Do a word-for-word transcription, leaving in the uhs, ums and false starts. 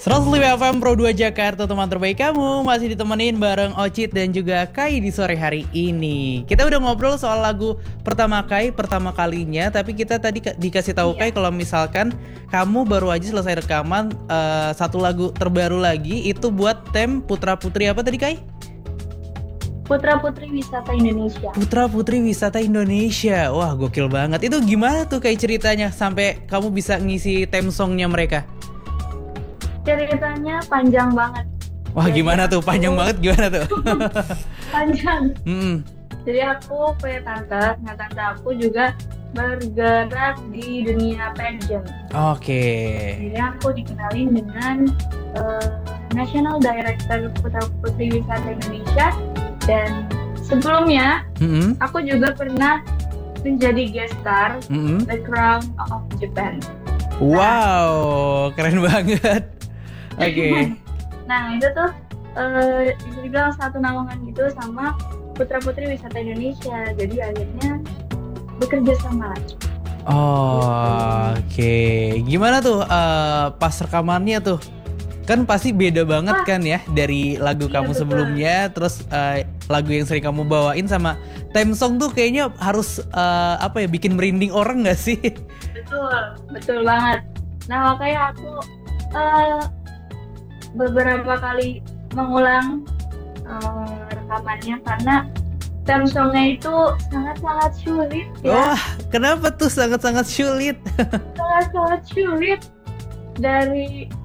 seratus lima F M Pro dua Jakarta, teman terbaik kamu. Masih ditemenin bareng Ocit dan juga Kai di sore hari ini. Kita udah ngobrol soal lagu pertama Kai, pertama kalinya. Tapi kita tadi dikasih tahu Kai kalau misalkan kamu baru aja selesai rekaman uh, satu lagu terbaru lagi. Itu buat tem Putra Putri apa tadi Kai? Putra Putri Wisata Indonesia. Putra Putri Wisata Indonesia. Wah, gokil banget. Itu gimana tuh Kai ceritanya sampai kamu bisa ngisi theme songnya mereka? Ceritanya panjang banget. Wah, jadi gimana tuh? Panjang aku... banget gimana tuh? Panjang. Mm-hmm. Jadi aku punya tante, nah tante aku juga bergerak di dunia pageant. Oke. Okay. Jadi aku dikenalin dengan uh, National Director Putra Putri Wisata Indonesia, dan sebelumnya mm-hmm. aku juga pernah menjadi guest star mm-hmm. The Crown of Japan. Wow, nah, keren banget. Oke. Okay. Nah itu tuh uh, bisa dibilang satu naungan gitu sama Putra Putri Wisata Indonesia. Jadi akhirnya bekerja sama. Oh, oke. Okay. Gimana tuh uh, pas rekamannya tuh? Kan pasti beda banget ah, kan ya dari lagu iya, kamu betul. sebelumnya, terus uh, lagu yang sering kamu bawain sama theme song tuh kayaknya harus uh, apa ya, bikin merinding orang nggak sih? Betul, betul banget. Nah makanya aku uh, beberapa kali mengulang uh, rekamannya karena theme songnya itu sangat-sangat sulit ya. Wah, kenapa tuh sangat-sangat sulit? Sangat-sangat sulit. Dari